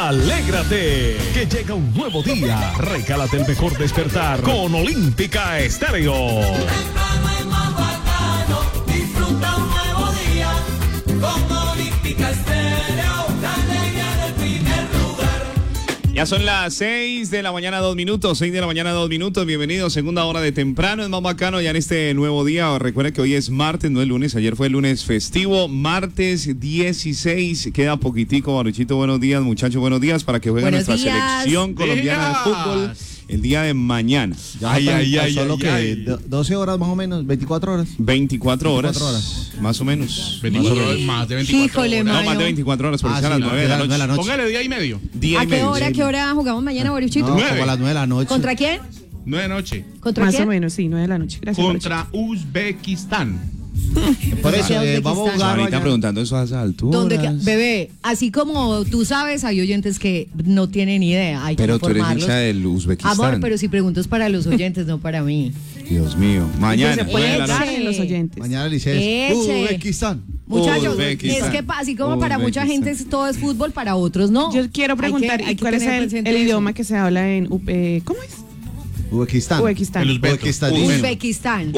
Alégrate, que llega un nuevo día. Regálate el mejor despertar con Olímpica Estéreo. Temprano es más bacano, disfruta un nuevo día con Olímpica Estéreo, la alegría del primer lugar. Ya son las 6 de la mañana, 2 minutos, 6 de la mañana, 2 minutos. Bienvenidos, segunda hora de temprano, es más bacano ya en este nuevo día. Recuerden que hoy es martes, no es lunes, ayer fue el lunes festivo, martes 16, queda poquitico. Baruchito, buenos días, muchachos, buenos días, para que juegue nuestra selección colombiana de fútbol el día de mañana. Solo que 12 horas más o menos, 24 horas. 24 horas, más o menos. 24 horas, más de 24 Híjole, horas. No, más de 24 horas, porque es a las 9 de la noche. Póngale día y medio. Día ¿A y qué medio. hora? ¿Qué hora jugamos mañana, Baruchito? No, como a las 9 de la noche. ¿Contra quién? 9 de noche. ¿Contra Más quién? o menos, sí, 9 de la noche. Gracias. Contra Uzbekistán. Por eso vamos a jugar Ahorita mañana. preguntando eso a esa altura. Bebé, así como tú sabes, hay oyentes que no tienen idea. Hay que Pero tú eres informarlos. hincha del Uzbekistán. Amor, pero si pregunto es para los oyentes, no para mí. Dios mío. Mañana. Se puede 9 de la entrar noche. en los oyentes. Mañana Liceo Eche. Uzbekistán. Muchachos, Uzbekistán. es que así como para mucha gente todo es fútbol, para otros no. Yo quiero preguntar, Hay que ¿cuál es tener el presente eso. idioma que se habla en ¿cómo es? Uzbekistán. Uzbekistán. El uzbeco. Uzbekistán.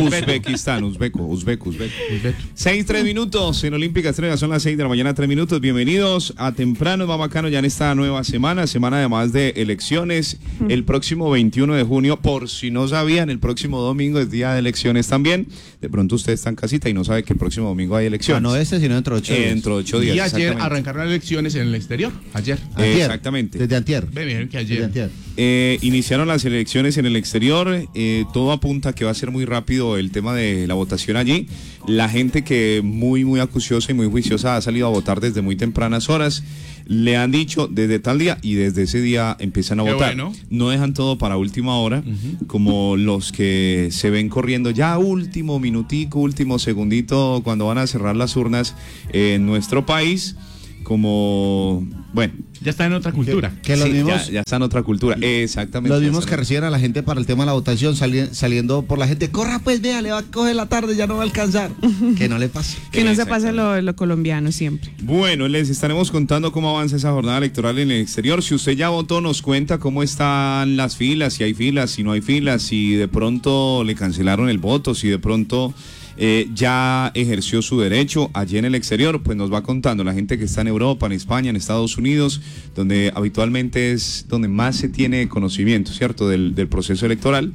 Uzbeko. 6, 3 minutos en Olímpica Estrella, son las 6 de la mañana, 3 minutos. Bienvenidos a Temprano, más bacano ya en esta nueva semana además de elecciones. El próximo 21 de junio, por si no sabían, el próximo domingo es día de elecciones también. De pronto usted está en casita y no sabe que el próximo domingo hay elecciones. No sino dentro de 8 días. Dentro de 8 días. Y ayer exactamente. arrancaron las elecciones en el exterior. Ayer. Antier. Exactamente. Desde antier. Ve, miren que Desde ayer. antier. Iniciaron las elecciones en el exterior, todo apunta a que va a ser muy rápido el tema de la votación allí. La gente que muy acuciosa y muy juiciosa ha salido a votar desde muy tempranas horas, le han dicho desde tal día y desde ese día empiezan a Qué votar. bueno. No dejan todo para última hora, como los que se ven corriendo ya último minutico, último segundito cuando van a cerrar las urnas en nuestro país, como, bueno... Ya está en otra cultura. Que los Sí, mismos, ya está en otra cultura, exactamente. los ya mismos está que en- reciben a la gente para el tema de la votación, saliendo por la gente, corra pues, vea, le va a coger la tarde, ya no va a alcanzar. Que no le pase. Que no se pase Exactamente. lo colombiano siempre. Bueno, les estaremos contando cómo avanza esa jornada electoral en el exterior. Si usted ya votó, nos cuenta cómo están las filas, si hay filas, si no hay filas, si de pronto le cancelaron el voto, si de pronto ya ejerció su derecho allí en el exterior, pues nos va contando la gente que está en Europa, en España, en Estados Unidos, donde habitualmente es donde más se tiene conocimiento, ¿cierto?, del proceso electoral.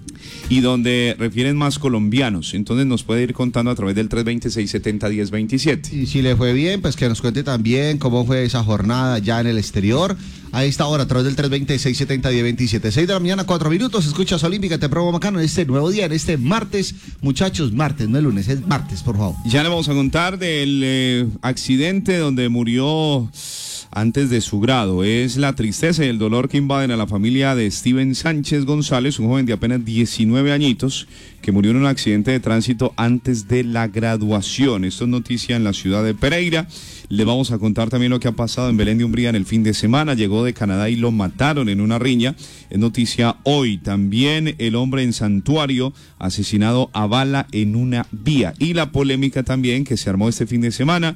Y donde refieren más colombianos. Entonces nos puede ir contando a través del 320-670-1027. Y si le fue bien, pues que nos cuente también cómo fue esa jornada ya en el exterior. A esta hora, a través del 320-670-1027. 6 de la mañana, 4 minutos. Escuchas Olímpica, te probo bacano en este nuevo día, en este martes. Muchachos, martes, no es lunes, es martes, por favor. Ya le vamos a contar del accidente donde murió antes de su grado. Es la tristeza y el dolor que invaden a la familia de Steven Sánchez González, un joven de apenas 19 añitos que murió en un accidente de tránsito antes de la graduación. Esto es noticia en la ciudad de Pereira. Le vamos a contar también lo que ha pasado en Belén de Umbría en el fin de semana. Llegó de Canadá y lo mataron en una riña. Es noticia hoy. También el hombre en Santuario asesinado a bala en una vía. Y la polémica también que se armó este fin de semana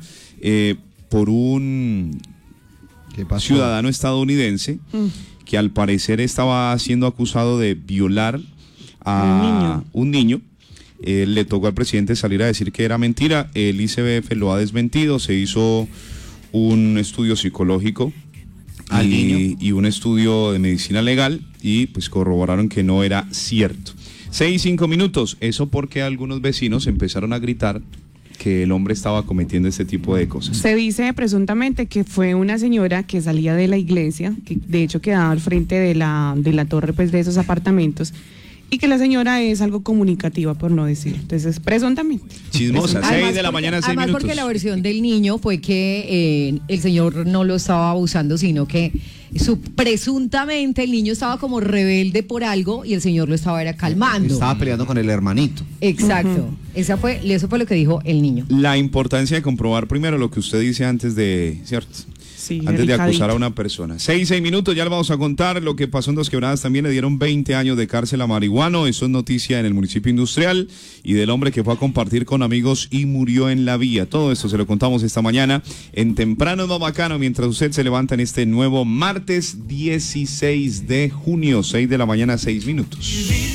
por un ¿Qué pasó? ciudadano estadounidense que al parecer estaba siendo acusado de violar a un niño. Le tocó al presidente salir a decir que era mentira. El ICBF lo ha desmentido. Se hizo un estudio psicológico y un estudio de medicina legal y pues corroboraron que no era cierto. 6-5 minutos. Eso porque algunos vecinos empezaron a gritar que el hombre estaba cometiendo este tipo de cosas. Se dice presuntamente que fue una señora que salía de la iglesia, que de hecho quedaba al frente de la torre, pues, de esos apartamentos, y que la señora es algo comunicativa, por no decir. Entonces, presuntamente. Chismosa, 6 de la mañana, 6 además minutos. porque la versión del niño fue que el señor no lo estaba abusando, sino que presuntamente el niño estaba como rebelde por algo y el señor lo estaba era calmando. Estaba peleando con el hermanito. Eso fue lo que dijo el niño. La importancia de comprobar primero lo que usted dice antes de, ¿cierto? Sí, antes de delicadito. acusar a una persona. 6 minutos, ya le vamos a contar lo que pasó en Dos Quebradas. También le dieron 20 años de cárcel a marihuano. Eso es noticia en el municipio industrial. Y del hombre que fue a compartir con amigos y murió en la vía. Todo esto se lo contamos esta mañana en Temprano es Más Bacano, mientras usted se levanta en este nuevo martes 16 de junio, 6 de la mañana, 6 minutos.